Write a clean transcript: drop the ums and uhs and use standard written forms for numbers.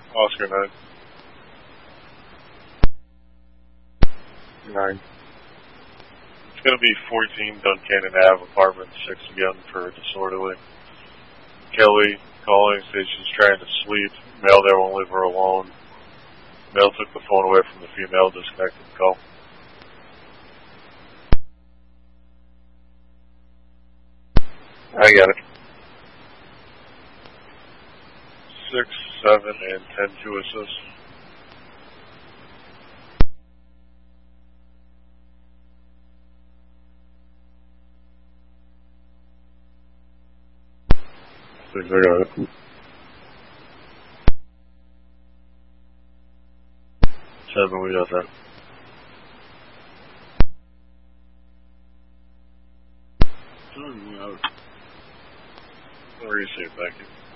Oscar 9. 9. It's going to be 14 Duncannon Ave, apartment 6 again for disorderly. Kelly calling, says she's trying to sleep. Male there won't leave her alone. Male took the phone away from the female, disconnected the call. I got it. 6, 7, and 10 to assist. I got it. 7, we got that. John, we're out. Receive, thank you.